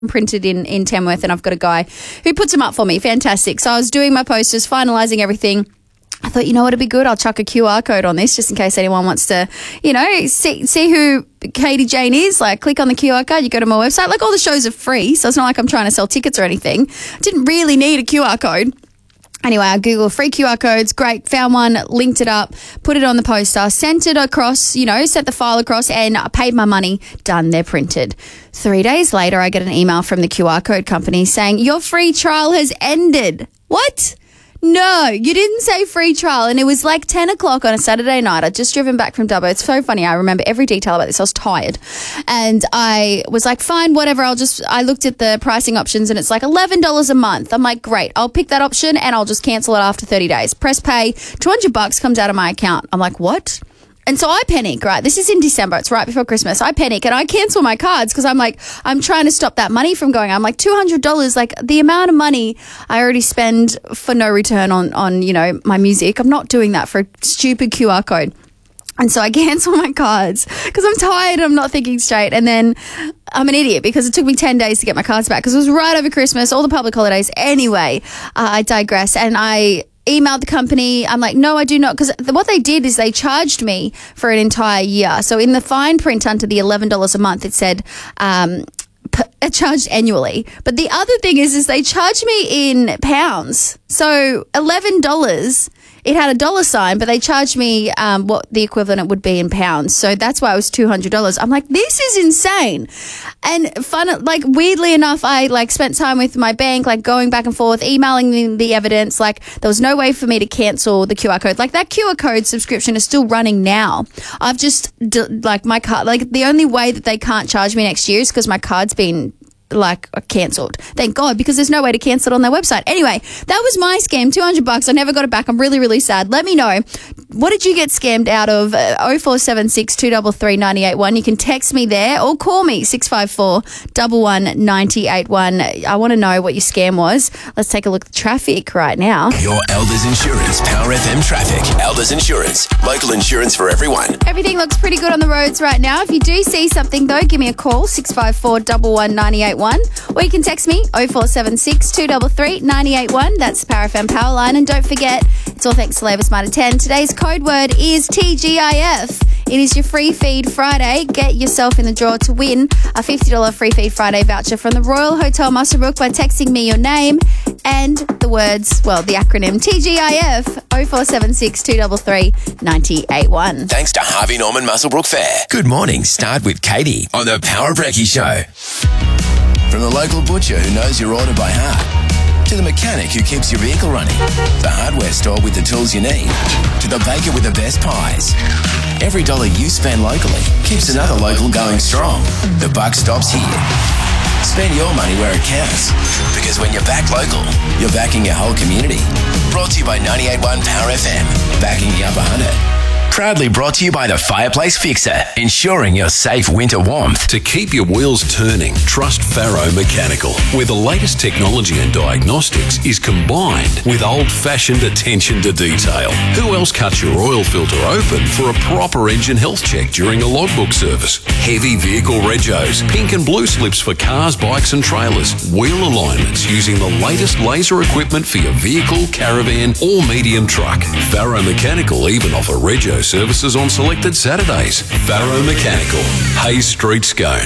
printed in Tamworth, and I've got a guy who puts them up for me. Fantastic. So I was doing my posters, finalising everything. I thought, you know what, it'd be good. I'll chuck a QR code on this just in case anyone wants to, see who Katie Jane is. Like, click on the QR code, you go to my website. Like, all the shows are free, so it's not like I'm trying to sell tickets or anything. I didn't really need a QR code. Anyway, I Googled free QR codes. Great. Found one, linked it up, put it on the poster, sent it across, sent the file across, and I paid my money. Done. They're printed. 3 days later, I get an email from the QR code company saying, your free trial has ended. What? No, you didn't say free trial. And it was like 10 o'clock on a Saturday night. I'd just driven back from Dubbo. It's so funny. I remember every detail about this. I was tired. And I was like, fine, whatever. I looked at the pricing options and it's like $11 a month. I'm like, great. I'll pick that option and I'll just cancel it after 30 days. Press pay. $200 comes out of my account. I'm like, what? And so I panic, right? This is in December. It's right before Christmas. I panic and I cancel my cards because I'm like, I'm trying to stop that money from going. I'm like, $200, like the amount of money I already spend for no return on my music. I'm not doing that for a stupid QR code. And so I cancel my cards because I'm tired and I'm not thinking straight. And then I'm an idiot because it took me 10 days to get my cards back because it was right over Christmas, all the public holidays. Anyway, I digress. And I emailed the company. I'm like, no, I do not. Because what they did is they charged me for an entire year. So in the fine print under the $11 a month, it said charged annually. But the other thing is they charged me in pounds. So $11, it had a dollar sign, but they charged me what the equivalent would be in pounds. So that's why it was $200. I'm like, this is insane. And weirdly enough, I spent time with my bank, going back and forth, emailing them the evidence. There was no way for me to cancel the QR code. That QR code subscription is still running now. I've just my card. The only way that they can't charge me next year is because my card's been cancelled. Thank God, because there's no way to cancel it on their website. Anyway, that was my scam. $200. I never got it back. I'm really, really sad. Let me know. What did you get scammed out of? 0476 233 981. You can text me there or call me 654 11 981. I want to know what your scam was. Let's take a look at the traffic right now. Your Elders Insurance Power FM traffic. Elders Insurance, local insurance for everyone. Everything looks pretty good on the roads right now. If you do see something though, give me a call 654 11 981. Or you can text me 0476 233 981. That's Power FM Powerline. And don't forget, it's all thanks to Labour Smarter 10. Today's code word is TGIF. It is your Free Feed Friday. Get yourself in the draw to win a $50 Free Feed Friday voucher from the Royal Hotel Muswellbrook by texting me your name and the words, the acronym TGIF 0476 233 981. Thanks to Harvey Norman Muswellbrook Fair. Good morning. Start with Katie on the Power Brekkie Show. From the local butcher who knows your order by heart, to the mechanic who keeps your vehicle running, the hardware store with the tools you need, to the baker with the best pies. Every dollar you spend locally keeps another local going strong. The buck stops here. Spend your money where it counts, because when you're back local, you're backing your whole community. Brought to you by 98.1 Power FM, backing the upper 100. Proudly brought to you by the Fireplace Fixer, ensuring your safe winter warmth. To keep your wheels turning, trust Faro Mechanical, where the latest technology and diagnostics is combined with old-fashioned attention to detail. Who else cuts your oil filter open for a proper engine health check during a logbook service? Heavy vehicle regos, pink and blue slips for cars, bikes and trailers, wheel alignments using the latest laser equipment for your vehicle, caravan or medium truck. Faro Mechanical even offer rego services on selected Saturdays. Faro Mechanical, Hayes Street, Scone.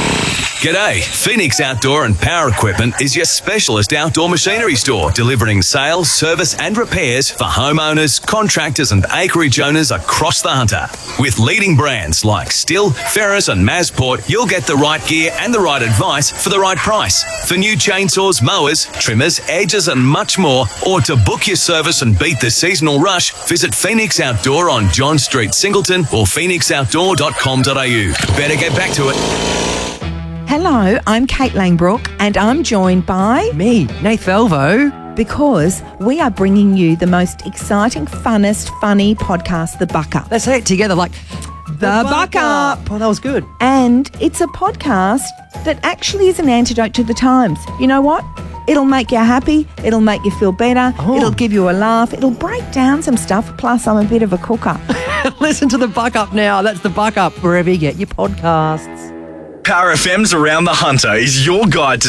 G'day, Phoenix Outdoor and Power Equipment is your specialist outdoor machinery store, delivering sales, service and repairs for homeowners, contractors and acreage owners across the Hunter. With leading brands like Stihl, Ferris and Masport, you'll get the right gear and the right advice for the right price. For new chainsaws, mowers, trimmers, edges and much more, or to book your service and beat the seasonal rush, visit Phoenix Outdoor on John Street, Singleton or phoenixoutdoor.com.au. Better get back to it. Hello, I'm Kate Langbrook and I'm joined by... me, Nath Velvo. Because we are bringing you the most exciting, funnest, funny podcast, The Buck Up. Let's say it together like... The Buck Up. Oh, that was good. And it's a podcast that actually is an antidote to the times. You know what? It'll make you happy. It'll make you feel better. Oh. It'll give you a laugh. It'll break down some stuff. Plus, I'm a bit of a cooker. Listen to The Buck Up now. That's The Buck Up, wherever you get your podcasts. Power FM's Around the Hunter is your guide to